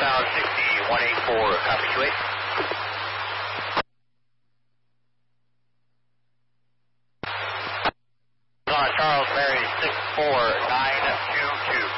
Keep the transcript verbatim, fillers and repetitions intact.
southbound sixty, one eighty-four, copy two eight. On Charles Mary six four nine two two.